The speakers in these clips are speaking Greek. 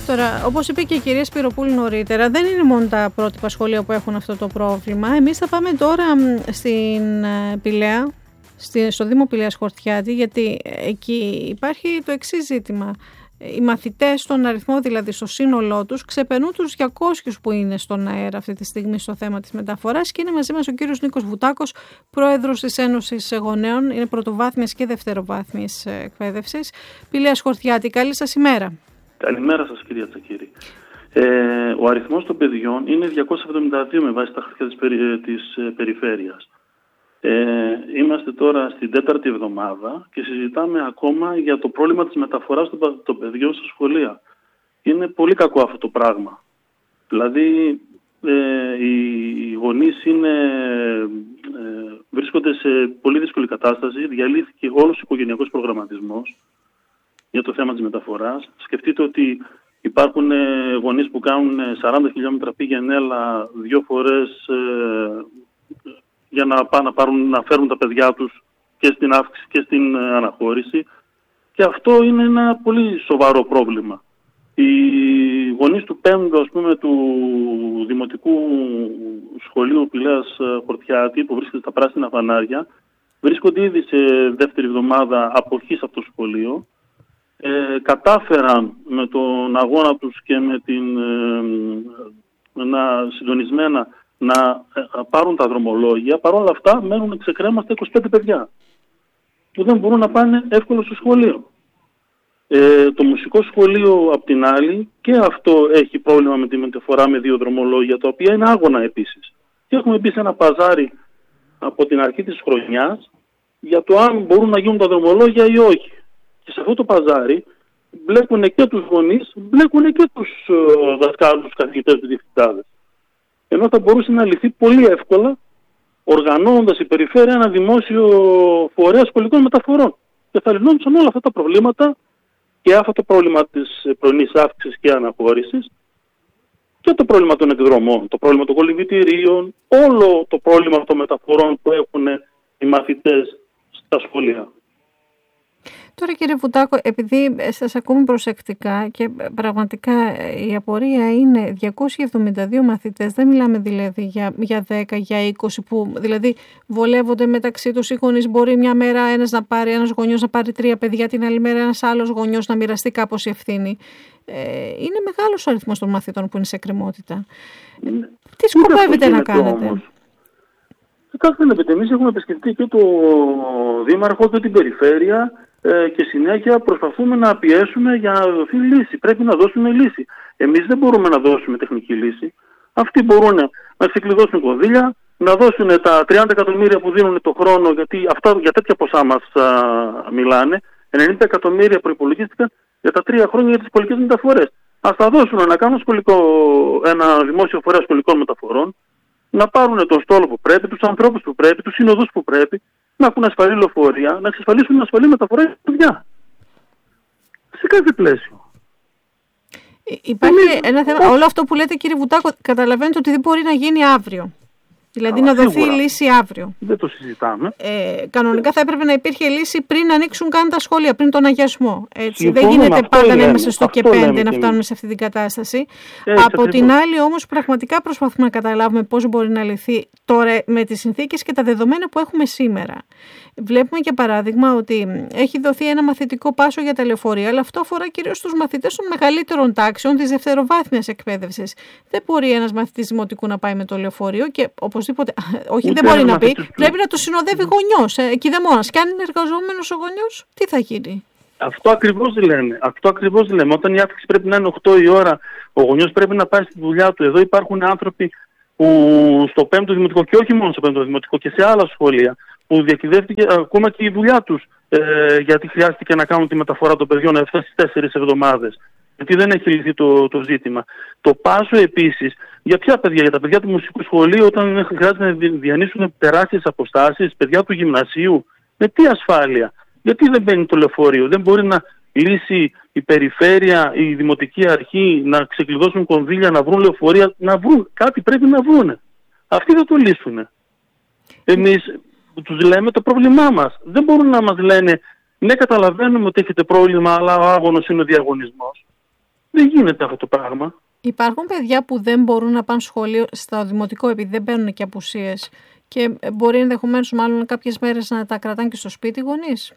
Τώρα, όπως είπε και η κυρία Σπυροπούλου νωρίτερα, δεν είναι μόνο τα πρότυπα σχολεία που έχουν αυτό το πρόβλημα. Εμείς θα πάμε τώρα στην Πηλαία, στο Δήμο Πηλαίας Χορτιάτη, γιατί εκεί υπάρχει το εξής ζήτημα. Οι μαθητές στον αριθμό, δηλαδή στο σύνολό τους, ξεπερνούν τους 200 που είναι στον αέρα αυτή τη στιγμή στο θέμα της μεταφοράς, και είναι μαζί μας ο κύριος Νίκος Βουτάκος, πρόεδρος της Ένωσης Γονέων, είναι πρωτοβάθμιας και δευτεροβάθμιας εκπαίδευσης, Πηλαίας Χορτιάτη. Καλή σας ημέρα. Καλημέρα σας, κυρία Τσακίρη. Ο αριθμός των παιδιών είναι 272 με βάση τα χαρτιά της περιφέρειας. Είμαστε τώρα στην 4η εβδομάδα και συζητάμε ακόμα για το πρόβλημα της μεταφοράς των παιδιών στα σχολεία. Είναι πολύ κακό αυτό το πράγμα. Δηλαδή οι γονείς βρίσκονται σε πολύ δύσκολη κατάσταση. Διαλύθηκε όλος ο οικογενειακός προγραμματισμός για το θέμα της μεταφοράς. Σκεφτείτε ότι υπάρχουν γονείς που κάνουν 40 χιλιόμετρα πήγαινε έλα 2 φορές για να πάνε να φέρουν τα παιδιά τους και στην αύξηση και στην αναχώρηση, και αυτό είναι ένα πολύ σοβαρό πρόβλημα. Οι γονείς του 5ου, ας πούμε, του Δημοτικού Σχολείου Πηλαίας Χορτιάτη, που βρίσκεται στα πράσινα φανάρια, βρίσκονται ήδη σε δεύτερη εβδομάδα αποχής από το σχολείο. Κατάφεραν με τον αγώνα τους και με συντονισμένα να πάρουν τα δρομολόγια. Παρ' όλα αυτά μένουν ξεκρέμαστα 25 παιδιά που δεν μπορούν να πάνε εύκολα στο σχολείο. Το μουσικό σχολείο απ' την άλλη, και αυτό έχει πρόβλημα με τη μεταφορά με 2 δρομολόγια, τα οποία είναι άγωνα επίσης. Και έχουμε μπει σε ένα παζάρι από την αρχή της χρονιάς για το αν μπορούν να γίνουν τα δρομολόγια ή όχι. Και σε αυτό το παζάρι μπλέκουν και τους γονείς, μπλέκουν και τους δασκάλους, τους καθηγητές, τους διευθυντάδες. Ενώ θα μπορούσε να λυθεί πολύ εύκολα οργανώνοντας η περιφέρεια ένα δημόσιο φορέα σχολικών μεταφορών. Και θα λυνόντουσαν όλα αυτά τα προβλήματα, και αυτό το πρόβλημα της πρωινής αύξησης και αναχώρησης, και το πρόβλημα των εκδρομών, το πρόβλημα των κολυμβητηρίων, όλο το πρόβλημα των μεταφορών που έχουν οι μαθητές στα σχολεία. Τώρα, κύριε Βουτάκο, επειδή σας ακούμε προσεκτικά και πραγματικά η απορία είναι 272 μαθητές, δεν μιλάμε δηλαδή για 10, για 20 που δηλαδή βολεύονται μεταξύ τους οι γονείς. Μπορεί μια μέρα ένας γονιός να πάρει 3 παιδιά, την άλλη μέρα ένας άλλος γονιός να μοιραστεί κάπως η ευθύνη. Είναι μεγάλος ο αριθμός των μαθητών που είναι σε εκκρεμότητα. Τι σκοπεύετε να κάνετε? Καταλαβαίνετε, εμείς έχουμε επισκεφτεί και το Δήμαρχο και την Περιφέρεια και συνέχεια προσπαθούμε να πιέσουμε για να δοθεί λύση. Πρέπει να δώσουμε λύση. Εμείς δεν μπορούμε να δώσουμε τεχνική λύση. Αυτοί μπορούν να ξεκλειδώσουν κονδύλια, να δώσουν τα 30 εκατομμύρια που δίνουν το χρόνο, γιατί αυτά για τέτοια ποσά μας μιλάνε. 90 εκατομμύρια προϋπολογίστηκαν για τα 3 χρόνια για τις πολιτικές μεταφορές. Ας τα δώσουν να κάνουν ένα δημόσιο φορέα σχολικών μεταφορών, να πάρουν τον στόλο που πρέπει, τους ανθρώπους που πρέπει, τους συνοδούς που πρέπει, να έχουν ασφαλή λεωφορεία, να εξασφαλίσουν ασφαλή μεταφορά για τα παιδιά. Σε κάθε πλαίσιο. Υπάρχει ένα θέμα. Όλο αυτό που λέτε, κύριε Βουτάκο, καταλαβαίνετε ότι δεν μπορεί να γίνει αύριο. Δηλαδή να δοθεί λύση αύριο. Δεν το συζητάμε. Κανονικά θα έπρεπε να υπήρχε λύση πριν ανοίξουν καν τα σχόλια, πριν τον αγιασμό. Δεν γίνεται πάντα να είμαστε στο και 5 να φτάνουμε σε αυτή την κατάσταση. Από την άλλη όμως πραγματικά προσπαθούμε να καταλάβουμε πώς μπορεί να λυθεί τώρα με τις συνθήκες και τα δεδομένα που έχουμε σήμερα. Βλέπουμε για παράδειγμα ότι έχει δοθεί ένα μαθητικό πάσο για τα λεωφορεία, αλλά αυτό αφορά κυρίως τους μαθητές των μεγαλύτερων τάξεων της δευτεροβάθμιας εκπαίδευσης. Δεν μπορεί ένας μαθητής δημοτικού να πάει με το λεωφορείο και οπωσδήποτε, όχι δεν μπορεί να πει, πρέπει να το συνοδεύει γονιός, κηδεμόνας. Και αν είναι εργαζόμενος ο γονιός, τι θα γίνει? Αυτό ακριβώς λέμε. Όταν η άφηξη πρέπει να είναι 8 η ώρα, ο γονιός πρέπει να πάει στη δουλειά του. Εδώ υπάρχουν άνθρωποι που στο 5ο δημοτικό, και όχι μόνο στο 5ο δημοτικό, και σε άλλα σχολεία, που διακυδεύτηκε ακόμα και η δουλειά τους, γιατί χρειάστηκε να κάνουν τη μεταφορά των παιδιών να φτάσει στις 4 εβδομάδες. Γιατί δεν έχει λυθεί το ζήτημα. Το πάσο επίσης, για ποια παιδιά? Για τα παιδιά του μουσικού σχολείου, όταν χρειάζεται να διανύσουν τεράστιες αποστάσεις, παιδιά του γυμνασίου, με τι ασφάλεια? Γιατί δεν μπαίνει το λεωφορείο? Δεν μπορεί να λύσει η περιφέρεια, η δημοτική αρχή, να ξεκλειδώσουν κονδύλια, να βρουν λεωφορεία, να βρουν? Κάτι πρέπει να βρουν. Αυτοί θα το λύσουν. Εμείς τους λέμε το πρόβλημά μας. Δεν μπορούν να μας λένε ναι, καταλαβαίνουμε ότι έχετε πρόβλημα, αλλά ο άγωνος είναι ο διαγωνισμός. Δεν γίνεται αυτό το πράγμα. Υπάρχουν παιδιά που δεν μπορούν να πάνε σχολείο στο δημοτικό επειδή δεν παίρνουν και απουσίες και μπορεί ενδεχομένως μάλλον κάποιες μέρες να τα κρατάνε και στο σπίτι οι γονείς.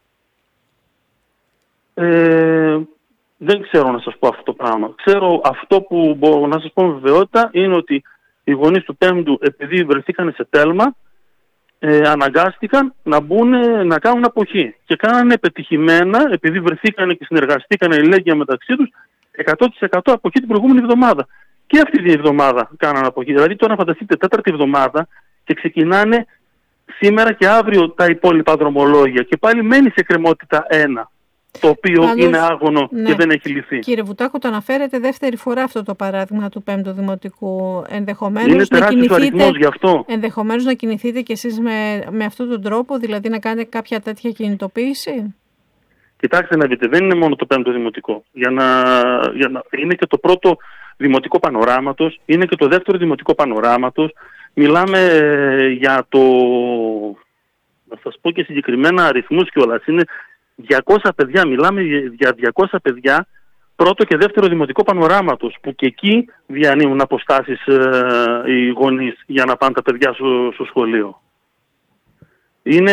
Δεν ξέρω να σας πω αυτό το πράγμα. Ξέρω αυτό που μπορώ να σας πω με βεβαιότητα είναι ότι οι γονείς του 5ου, επειδή βρεθήκαν σε τέλμα, αναγκάστηκαν να μπουν να κάνουν αποχή. Και κάνανε πετυχημένα, επειδή βρεθήκαν και συνεργαστήκαν ηλέγγυα μεταξύ τους, 100% αποχή την προηγούμενη εβδομάδα. Και αυτή την εβδομάδα κάνανε αποχή. Δηλαδή τώρα φανταστείτε 4η εβδομάδα και ξεκινάνε σήμερα και αύριο τα υπόλοιπα δρομολόγια. Και πάλι μένει σε εκκρεμότητα 1. Το οποίο είναι άγωνο και δεν έχει λυθεί. Κύριε Βουτάκο, το αναφέρετε δεύτερη φορά αυτό το παράδειγμα του 5ου Δημοτικού. Ενδεχομένως είναι τεράστιος αριθμός γι' αυτό. Ενδεχομένως να κινηθείτε κι εσείς με αυτόν τον τρόπο, δηλαδή να κάνετε κάποια τέτοια κινητοποίηση. Κοιτάξτε να δείτε, δεν είναι μόνο το 5ο Δημοτικό. Είναι και το πρώτο Δημοτικό Πανοράματος, είναι και το δεύτερο Δημοτικό Πανοράματος. Μιλάμε για να σας πω και συγκεκριμένα αριθμούς κιόλας. Είναι 200 παιδιά, μιλάμε για 200 παιδιά πρώτο και δεύτερο Δημοτικό Πανοράματος, που και εκεί διανύουν αποστάσεις οι γονείς για να πάνε τα παιδιά στο σχολείο. Είναι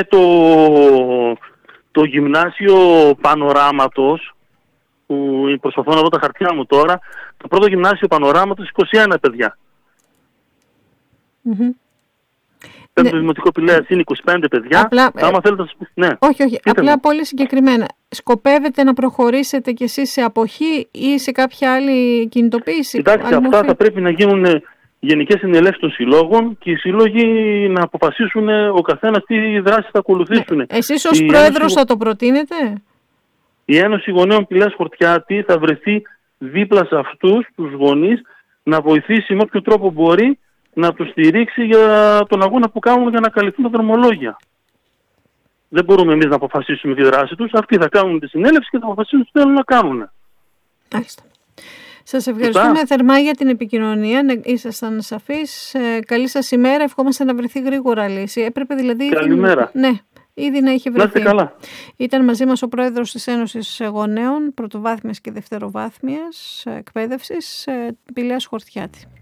το γυμνάσιο Πανοράματος, που προσπαθώ να δω τα χαρτιά μου τώρα, το πρώτο γυμνάσιο Πανοράματος 21 παιδιά. Το Δημοτικό Πηλαίας είναι 25 παιδιά. Απλά, άμα θέλετε να σας πω, ναι. Όχι. Απλά πολύ συγκεκριμένα. Σκοπεύετε να προχωρήσετε κι εσείς σε αποχή ή σε κάποια άλλη κινητοποίηση? Κοιτάξτε, αυτά θα πρέπει να γίνουν γενικές συνελεύσεις των συλλόγων και οι σύλλογοι να αποφασίσουν ο καθένας τι δράση θα ακολουθήσουν. Εσείς ως πρόεδρος θα το προτείνετε? Η Ένωση Γονέων Πηλαίας Χορτιάτη θα βρεθεί δίπλα σε αυτούς τους γονείς να βοηθήσει με όποιο τρόπο μπορεί να τους στηρίξει για τον αγώνα που κάνουν για να καλυφθούν τα δρομολόγια. Δεν μπορούμε εμείς να αποφασίσουμε τη δράση τους. Αυτοί θα κάνουν τη συνέλευση και θα αποφασίσουν τι θέλουν να κάνουν. Άχιστα. Σας ευχαριστούμε θερμά για την επικοινωνία. Ήσασταν σαφείς. Καλή σας ημέρα. Ευχόμαστε να βρεθεί γρήγορα λύση. Έπρεπε δηλαδή. Καλημέρα. Ναι. Ήδη να είχε βρεθεί. Να είστε καλά. Ήταν μαζί μας ο πρόεδρος της Ένωσης Γονέων Πρωτοβάθμιας και Δευτεροβάθμιας Εκπαίδευσης Πηλαίας Χορτιάτη.